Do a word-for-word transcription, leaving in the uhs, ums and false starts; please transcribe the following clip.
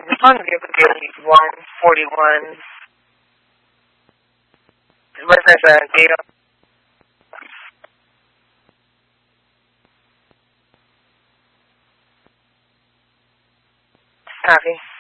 the song is going to be one forty-one. Where's there's a date on? Copy.